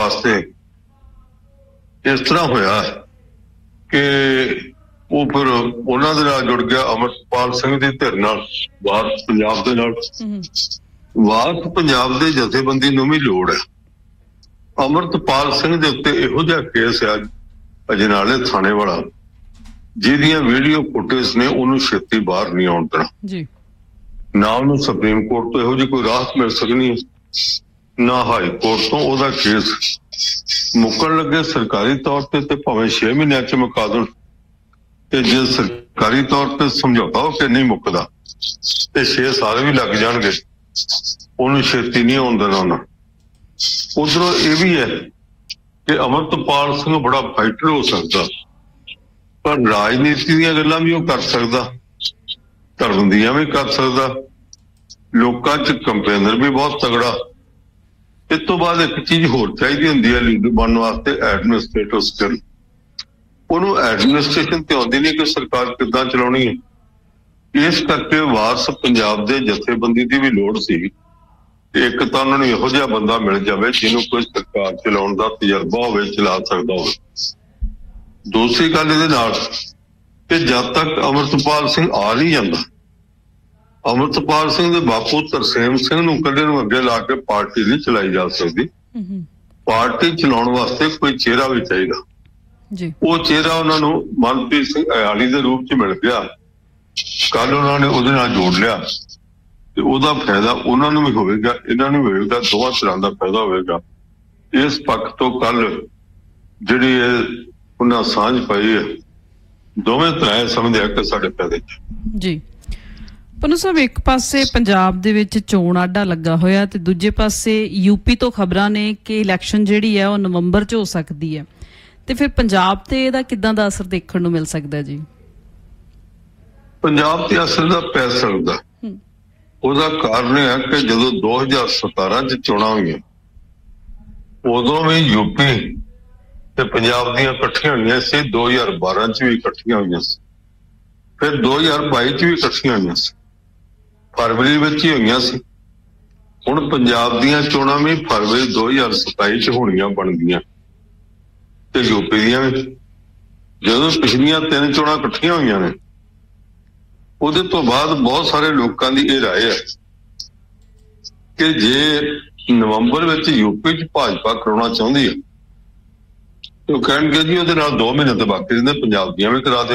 वास्ते इस तरह होया कि वो फिर उन्हां दे नाल जुड़ गया अमरपाल सिंह दी धिर नाल वारस पंजाब दे नाल। वारस पंजाब दे जथेबंदी नूं भी लोड़ है। अमरपाल सिंह दे उत्ते इहो जिहा केस है अजनाले थाने वाला जिहदियां वीडियो फुटेज ने उन्होंने छेती बाहर नहीं आउण देना, ना उन्होंने सुप्रीम कोर्ट तो इहो जी कोई राहत मिल सकनी है, ना हाई कोर्ट तो ओहदा केस मुकन लगे सरकारी तौर ते भावें 6 महीनों च मुका देण ते जे सरकारी तौर पर समझौता हो के नहीं मुकदा ते 6 साल भी लग जाणगे, उन्होंने छेती नहीं आउण देना उन्हां। उधरों यह भी है कि अमरपाल सिंह बड़ा फाइटर हो सकता पर राजनीति दी गल्लां भी वो कर सकदा, धर्म दियां भी कर सकदा, लोकां च कंपेनर भी बहुत तगड़ा। इस तो बाद एक चीज होर चाहिदी हुंदी है लीडर बनने वास्ते, एडमिनिस्ट्रेटिव स्किल। उन्होंने एडमिनिस्ट्रेशन ते आउंदी नहीं कि सरकार किद्दां चलाउणी है। इस करके वारस पंजाब दे जथेबंदी दी भी लोड़ सी एक तो उन्होंने इहो जिहा बंदा मिल जाए जिन्होंने कोई सरकार चलाउण दा तजर्बा होवे, चला सकदा होवे। दूसरी गल इहदे नाल कि जब तक अमरपाल सिंह आ नहीं जाता, अमरपाल सिंह दे बापू तरसेम सिंह नूं कदे नूं अगे ला के पार्टी नहीं चलाई जा सकती। पार्टी चलाउण वास्ते कोई चेहरा भी चाहिए। वो चेहरा उन्होंने मनप्रीत सिंह अयाली के रूप च मिल गया, कल उन्होंने उहदे नाल जोड़ लिया ते उहदा फायदा उन्होंने भी होवेगा, इन्हां नूं भी होवेगा, दोवां तरहां दा फायदा होवेगा। इस पक्ष तो कल जिहड़ी उन्हां सांझ पाई है दोवें तरह समझिਆ कि साडे फायदे च जी। पन्नू साहब एक पासे पंजाब दे विच चोण आडा लगा होया ते दूजे पासे यूपी तो खबरां ने कि इलैक्शन जिहड़ी है वो नवंबर च हो सकदी है, ते फिर पंजाब ते इहदा किदां दा असर देखण नूं मिल सकदा जी? पंजाब ते असर दा पै सकदा। ਉਹਦਾ ਕਾਰਨ ਹੈ ਕਿ ਜਦੋਂ 2017 ਚ ਚੋਣਾਂ ਹੋਈਆਂ ਉਦੋਂ ਵੀ ਯੂਪੀ ਤੇ ਪੰਜਾਬ ਦੀਆਂ ਇਕੱਠੀਆਂ ਹੋਈਆਂ ਸੀ, 2012 ਚ ਵੀ ਇਕੱਠੀਆਂ ਹੋਈਆਂ ਸੀ, ਫਿਰ 2022 ਚ ਵੀ ਇਕੱਠੀਆਂ ਹੋਈਆਂ ਸੀ, ਫਰਵਰੀ ਵਿੱਚ ਹੀ ਹੋਈਆਂ ਸੀ। ਹੁਣ ਪੰਜਾਬ ਦੀਆਂ ਚੋਣਾਂ ਵੀ ਫਰਵਰੀ 2027 ਚ ਹੋਣੀਆਂ ਬਣਦੀਆਂ ਤੇ ਯੂਪੀ ਦੀਆਂ ਵੀ। ਜਦੋਂ ਪਿਛਲੀਆਂ 3 ਚੋਣਾਂ ਇਕੱਠੀਆਂ ਹੋਈਆਂ ਨੇ ਉਹਦੇ ਤੋਂ ਬਾਅਦ ਬਹੁਤ ਸਾਰੇ ਲੋਕਾਂ ਦੀ ਇਹ ਰਾਏ ਹੈ ਕਿ ਜੇ ਨਵੰਬਰ ਵਿੱਚ ਯੂਪੀ ਚ ਭਾਜਪਾ ਕਰਾਉਣਾ ਚਾਹੁੰਦੀ ਹੈ ਤੇ ਉਹ ਕਹਿਣਗੇ ਜੀ ਉਹਦੇ ਨਾਲ 2 ਮਹੀਨੇ ਤੇ ਬਾਕੀ ਰਹਿੰਦੇ, ਪੰਜਾਬ ਦੀਆਂ ਵੀ ਕਰਾ ਦਿਓ।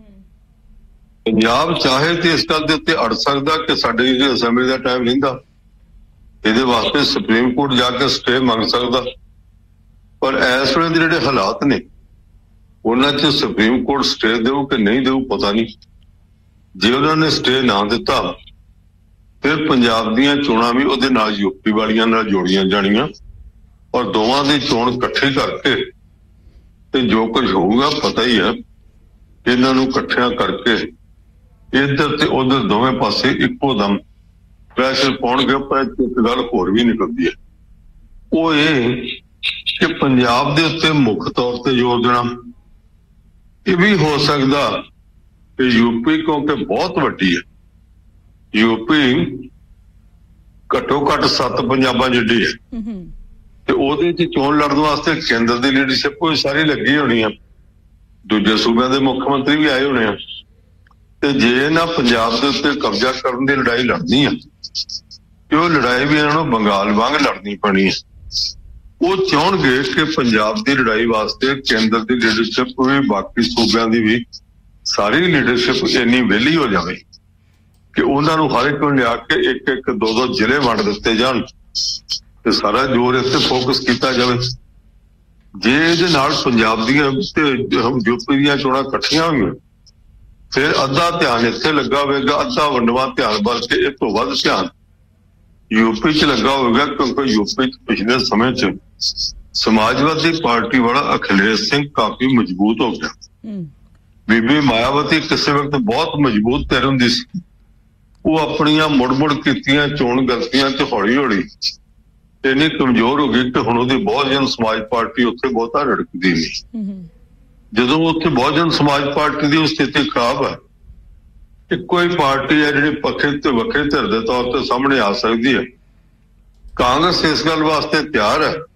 ਪੰਜਾਬ ਚਾਹੇ ਤੇ ਇਸ ਗੱਲ ਦੇ ਉੱਤੇ ਅੜ ਸਕਦਾ ਕਿ ਸਾਡੇ ਜਿਹੜੇ ਅਸੈਂਬਲੀ ਦਾ ਟਾਈਮ ਰਹਿੰਦਾ, ਇਹਦੇ ਵਾਸਤੇ ਸੁਪਰੀਮ ਕੋਰਟ ਜਾ ਕੇ ਸਟੇ ਮੰਗ ਸਕਦਾ, ਪਰ ਇਸ ਵੇਲੇ ਦੇ ਜਿਹੜੇ ਹਾਲਾਤ ਨੇ ਉਹਨਾਂ ਚ ਸੁਪਰੀਮ ਕੋਰਟ ਸਟੇ ਦੇਊ ਕਿ ਨਹੀਂ ਦੇਊ ਪਤਾ ਨਹੀਂ। ਜੇ ਉਹਨਾਂ ਨੇ ਸਟੇ ਨਾ ਦਿੱਤਾ ਫਿਰ ਪੰਜਾਬ ਦੀਆਂ ਚੋਣਾਂ ਵੀ ਉਹਦੇ ਨਾਲ ਯੂਪੀ ਵਾਲੀਆਂ ਨਾਲ ਜੋੜੀਆਂ ਜਾਣੀਆਂ ਔਰ ਦੋਵਾਂ ਦੀ ਚੋਣ ਇਕੱਠੀ ਕਰਕੇ ਤੇ ਜੋ ਕੁਝ ਹੋਊਗਾ ਪਤਾ ਹੀ ਹੈ। ਇਹਨਾਂ ਨੂੰ ਇਕੱਠਿਆਂ ਕਰਕੇ ਇੱਧਰ ਤੇ ਉੱਧਰ ਦੋਵੇਂ ਪਾਸੇ ਇੱਕੋ ਦਮ ਪ੍ਰੈਸ਼ਰ ਪਾਉਣਗੇ। ਪਰ ਇੱਕ ਗੱਲ ਹੋਰ ਵੀ ਨਿਕਲਦੀ ਹੈ, ਉਹ ਇਹ ਕਿ ਪੰਜਾਬ ਦੇ ਉੱਤੇ ਮੁੱਖ ਤੌਰ ਤੇ ਜ਼ੋਰ ਦੇਣਾ। ਇਹ ਵੀ ਹੋ ਸਕਦਾ कि यूपी क्योंकि बहुत वड्डी है, यूपी घट्टो घट 7 पंजाबां जिड्डी है ते ओहदे च चोण लड़न वास्ते केंद्र की लीडरशिप कोई सारी लगी होनी है, दूजे सूबे के मुख्य मंत्री भी आए होने ते जे इन्हां पंजाब के उत्ते कब्जा करने की लड़ाई लड़नी है ते ओह लड़ाई भी इन्हां नूं बंगाल वांग लड़नी पैनी है। वो चाहणगे कि पंजाब की लड़ाई वास्ते केंद्र की लीडरशिप भी बाकी सूबे की भी सारी लीडरशिप इन्नी वेली हो जाए कि उन्होंने हर एक लिया के एक एक 2-2 जिले वंड दिते जान ते सारा जोर इस फोकस किया जाए। जे इहदे नाल पंजाब दियां ते यूपी दियां चोणां इकट्ठियां होईयां फिर अद्धा ध्यान इत्थे लगा होवेगा, अद्धा वंडवा ध्यान बल्कि इस तो वध ध्यान यूपी च लगा होगा, क्योंकि यूपी पिछले समय च समाजवादी पार्टी वाला अखिलेश सिंह काफी मजबूत हो गया। बीबी मायावती किसी वक्त बहुत मजबूत धिर हुंदी सी, वो अपनियां मुड़-मुड़ कीतियां चोण गलतियां ते हौली-हौली इन्नी कमजोर हो गई कि हुण उहदी बहुजन समाज पार्टी उत्थे बहुता रड़कदी नहीं। जदों उत्थे बहुजन समाज पार्टी की स्थिति खराब है, इक्को ही पार्टी है जिहड़ी पखे ते वखे धिर दे तौर ते सामने आ सकदी है। कांग्रेस इस गल वास्ते तैयार है